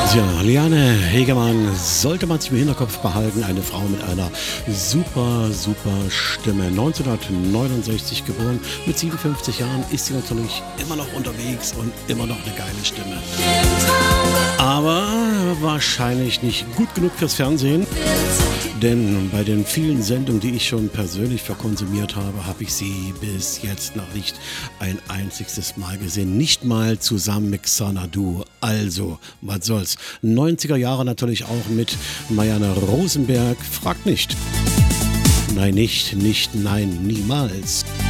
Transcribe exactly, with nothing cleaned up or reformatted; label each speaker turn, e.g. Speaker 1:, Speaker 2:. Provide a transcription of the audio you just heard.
Speaker 1: Ja, Liane Hegemann sollte man sich im Hinterkopf behalten. Eine Frau mit einer super, super Stimme. neunzehnhundertneunundsechzig geboren, mit siebenundfünfzig Jahren ist sie natürlich immer noch unterwegs und immer noch eine geile Stimme. Aber wahrscheinlich nicht gut genug fürs Fernsehen. Denn bei den vielen Sendungen, die ich schon persönlich verkonsumiert habe, habe ich sie bis jetzt noch nicht ein einziges Mal gesehen. Nicht mal zusammen mit Xanadu. Also, was soll's. neunziger Jahre natürlich auch mit Marianne Rosenberg. Fragt nicht. Nein, nicht, nicht, nein, niemals.